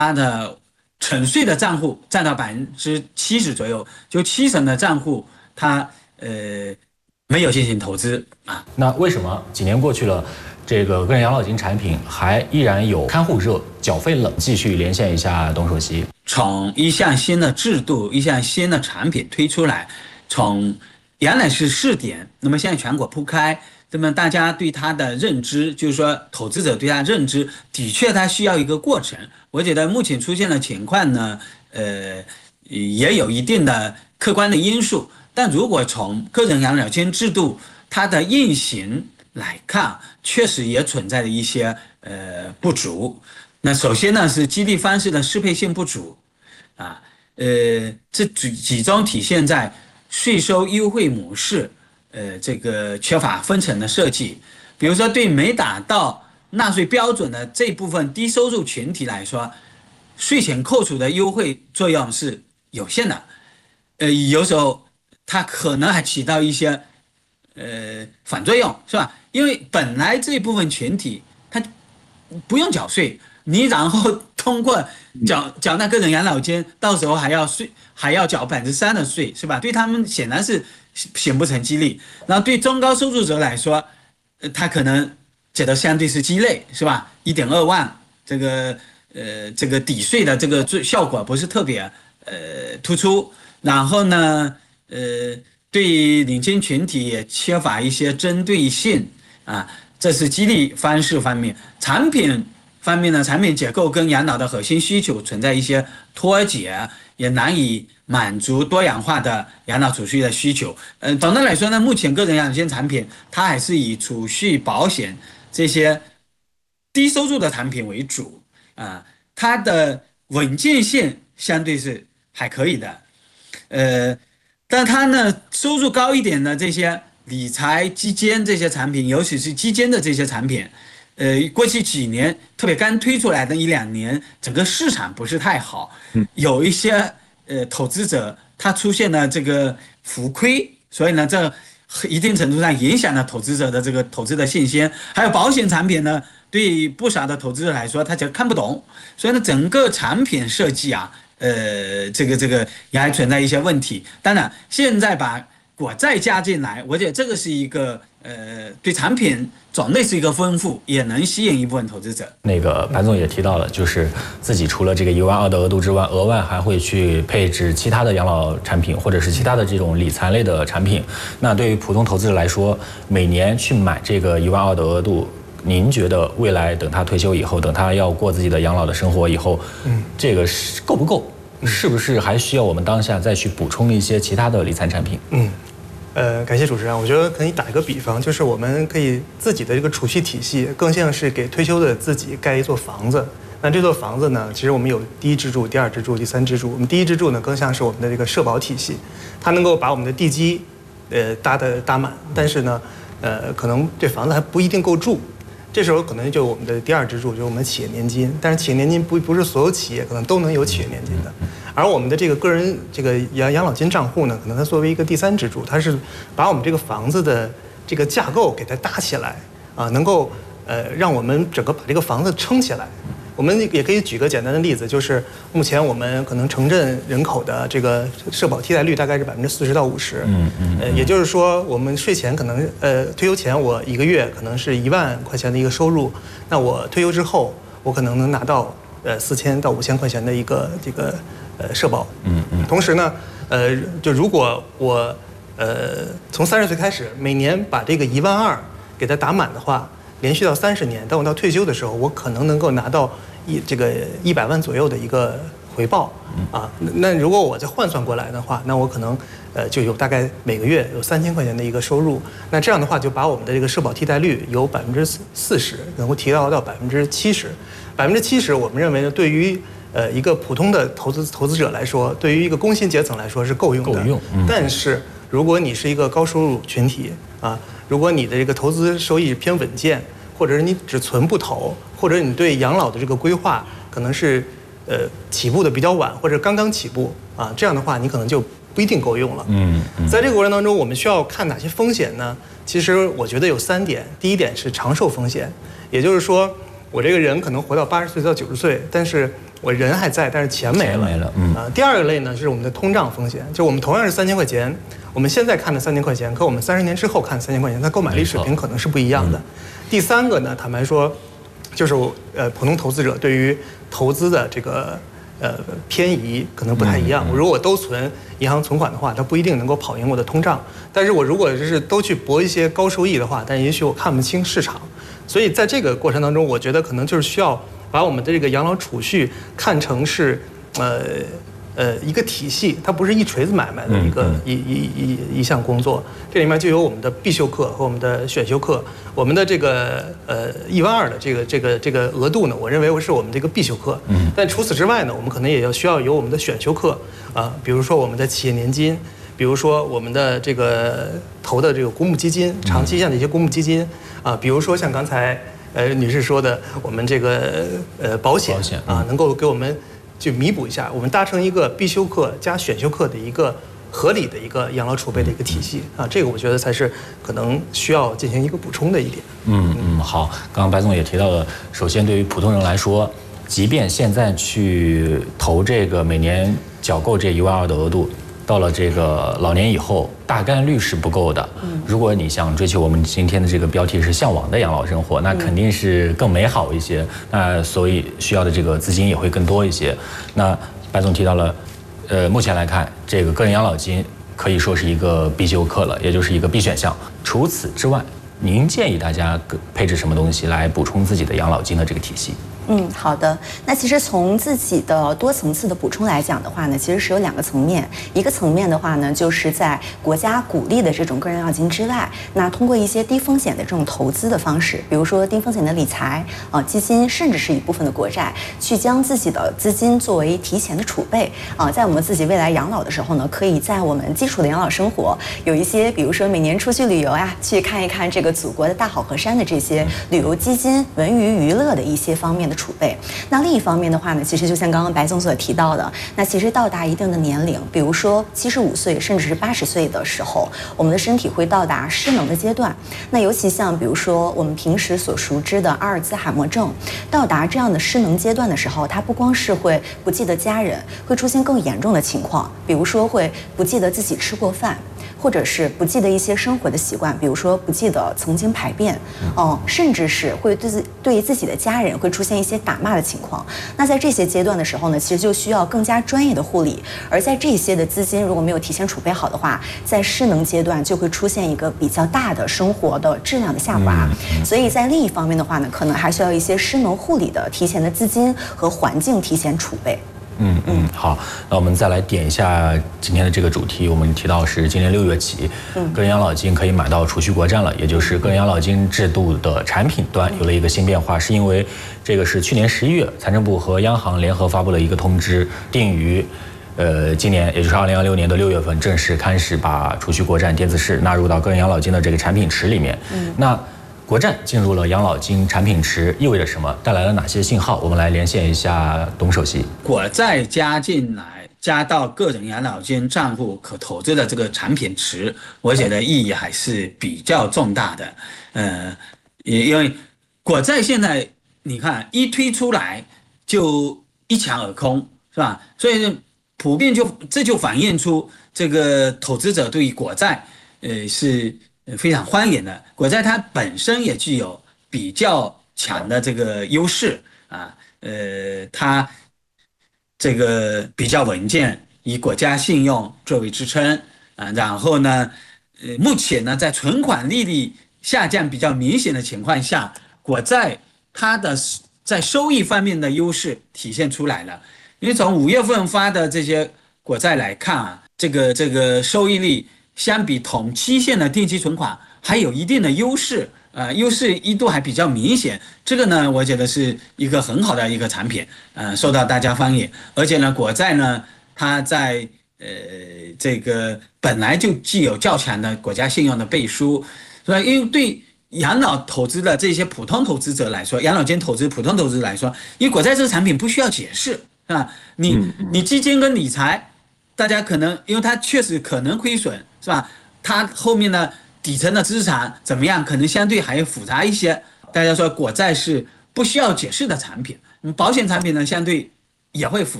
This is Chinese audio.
它的沉睡的账户占到70%左右，就70%的账户它没有进行投资啊。 那为什么几年过去了，这个个人养老金产品还依然有看护热、缴费冷？继续连线一下董主席。 从一项新的制度、一项新的产品推出来，从原来是试点，那么现在全国铺开，那么大家对它的认知，就是说投资者对它认知，的确它需要一个过程。我觉得目前出现的情况呢，也有一定的客观的因素，但如果从个人养老金制度它的运行来看，确实也存在着一些不足。那首先呢是激励方式的适配性不足，啊，这集中体现在税收优惠模式，这个缺乏分层的设计。比如说，对没达到纳税标准的这部分低收入群体来说，税前扣除的优惠作用是有限的，有时候它可能还起到一些反作用，是吧？因为本来这部分群体他不用缴税。你然后通过缴纳个人养老金，到时候还要缴3%的税，是吧？对他们显然是形不成激励。然后对中高收入者来说，他可能觉得相对是鸡肋，是吧？1.2万这个抵税的这个效果不是特别突出。然后呢，对领军群体也缺乏一些针对性啊，这是激励方式方面。产品方面呢，产品结构跟养老的核心需求存在一些脱节，也难以满足多样化的养老储蓄的需求。总的来说呢，目前个人养老金产品它还是以储蓄、保险这些低收入的产品为主啊，它的稳健性相对是还可以的。但它呢，收入高一点的这些理财基金这些产品，尤其是基金的这些产品。过去几年，特别刚推出来的1-2年，整个市场不是太好，有一些投资者他出现了这个浮亏，所以呢，这一定程度上影响了投资者的这个投资的信心。还有保险产品呢，对不少的投资者来说，他就看不懂，所以呢，整个产品设计啊，这个也还存在一些问题。当然，现在把国债加进来，我觉得这个是一个对产品种类是一个丰富，也能吸引一部分投资者。 那个白总也提到了，就是自己除了这个12000的额度之外，额外还会去配置其他的养老产品，或者是其他的这种理财类的产品。那对于普通投资者来说，每年去买这个12000的额度，您觉得未来等他退休以后，等他要过自己的养老的生活以后，这个够不够？是不是还需要我们当下再去补充一些其他的理财产品？ 感谢主持人。我觉得可以打一个比方，就是我们可以自己的这个储蓄体系，更像是给退休的自己盖一座房子。那这座房子呢，其实我们有第一支柱、第二支柱、第三支柱。我们第一支柱呢，更像是我们的这个社保体系，它能够把我们的地基，搭满，但是呢，可能这房子还不一定够住。这时候可能就我们的第二支柱，就是我们企业年金。但是企业年金不是所有企业可能都能有企业年金的，而我们的这个个人这个养老金账户呢，可能它作为一个第三支柱，它是把我们这个房子的这个架构给它搭起来啊，能够让我们整个把这个房子撑起来。我们也可以举个简单的例子，就是目前我们可能城镇人口的这个社保替代率大概是40%到50%，也就是说我们税前可能退休前我一个月可能是1万块钱的一个收入，那我退休之后我可能能拿到4000到5000块钱的一个这个社保，同时呢就如果我从30岁开始每年把这个12000给它打满的话，连续到30年，当我到退休的时候，我可能能够拿到这个100万左右的一个回报啊。那如果我再换算过来的话，那我可能就有大概每个月有3000块钱的一个收入。那这样的话，就把我们的这个社保替代率由40%能够提高到70%。70%我们认为呢，对于一个普通的投资者来说，对于一个工薪阶层来说是够用的。但是如果你是一个高收入群体啊，如果你的这个投资收益偏稳健，或者是你只存不投，或者你对养老的这个规划可能是起步的比较晚，或者刚刚起步啊，这样的话你可能就不一定够用了。在这个过程当中，我们需要看哪些风险呢？其实我觉得有3点。第一点是长寿风险，也就是说， 我这个人可能活到80岁到90岁，但是我人还在，但是钱没了。第二个类呢是我们的通胀风险，就我们同样是3000块钱，我们现在看的3000块钱，和我们30年之后看3000块钱，它购买力水平可能是不一样的。第三个呢，坦白说，就是普通投资者对于投资的这个偏移可能不太一样。我如果都存银行存款的话，它不一定能够跑赢我的通胀。但是我如果是都去博一些高收益的话，但也许我看不清市场。所以在这个过程当中，我觉得可能就是需要把我们的这个养老储蓄看成是一个体系，它不是一锤子买卖的一项工作。这里面就有我们的必修课和我们的选修课。我们的这个12000的这个额度呢，我认为是我们这个必修课。但除此之外呢，我们可能也需要有我们的选修课比如说我们的企业年金，比如说我们的这个投的这个公募基金，长期向的一些公募基金比如说像刚才女士说的，我们这个保险能够给我们去弥补一下，我们搭成一个必修课加选修课的一个合理的一个养老储备的一个体系这个我觉得才是可能需要进行一个补充的一点。 好，刚刚白总也提到了，首先对于普通人来说，即便现在去投这个每年缴够这12000的额度，到了这个老年以后，大概率是不够的。如果你想追求我们今天的这个标题是向往的养老生活，那肯定是更美好一些。那所以需要的这个资金也会更多一些。那白总提到了，目前来看，这个个人养老金可以说是一个必修课了，也就是一个必选项。除此之外，您建议大家配置什么东西来补充自己的养老金的这个体系？ 好的。那其实从自己的多层次的补充来讲的话呢，其实是有2个层面。一个层面的话呢，就是在国家鼓励的这种个人养老金之外，那通过一些低风险的这种投资的方式，比如说低风险的理财基金，甚至是一部分的国债，去将自己的资金作为提前的储备在我们自己未来养老的时候呢，可以在我们基础的养老生活有一些，比如说每年出去旅游去看一看这个祖国的大好河山的这些旅游基金、文娱娱乐的一些方面的储备。那另一方面的话呢，其实就像刚刚白总所提到的，那其实到达一定的年龄，比如说75岁甚至是80岁的时候，我们的身体会到达失能的阶段。那尤其像比如说我们平时所熟知的阿尔兹海默症，到达这样的失能阶段的时候，它不光是会不记得家人，会出现更严重的情况，比如说会不记得自己吃过饭，或者是不记得一些生活的习惯，比如说不记得曾经排便甚至是会对自己的家人会出现一些打骂的情况。那在这些阶段的时候呢，其实就需要更加专业的护理。而在这些的资金如果没有提前储备好的话，在失能阶段就会出现一个比较大的生活的质量的下滑。所以在另一方面的话呢，可能还需要一些失能护理的提前的资金和环境提前储备。 好，那我们再来点一下今天的这个主题。我们提到是今年6月起，个人养老金可以买到储蓄国债了，也就是个人养老金制度的产品端有了一个新变化，是因为这个是去年11月，财政部和央行联合发布了一个通知，定于今年也就是2026年的6月份正式开始把储蓄国债电子式纳入到个人养老金的这个产品池里面。那国债进入了养老金产品池意味着什么？带来了哪些信号？我们来连线一下董首席。 国债加进来，加到个人养老金账户可投资的这个产品池，我觉得意义还是比较重大的。因为国债现在你看一推出来就一抢而空，是吧？所以普遍这就反映出这个投资者对于国债是非常欢迎的。国债它本身也具有比较强的这个优势它这个比较稳健，以国家信用作为支撑然后呢目前呢在存款利率下降比较明显的情况下，国债它的在收益方面的优势体现出来了。因为从5月份发的这些国债来看这个收益率相比同期限的定期存款还有一定的优势，优势一度还比较明显。这个呢，我觉得是一个很好的一个产品，受到大家欢迎。而且呢，国债呢，它在这个本来就具有较强的国家信用的背书，所以因为对养老投资的这些普通投资者来说，养老金投资普通投资者来说，因为国债这个产品不需要解释你基金跟理财。大家可能因为它确实可能亏损，是吧？它后面的底层的资产怎么样，可能相对还复杂一些。大家说国债是不需要解释的产品。保险产品呢，相对也会复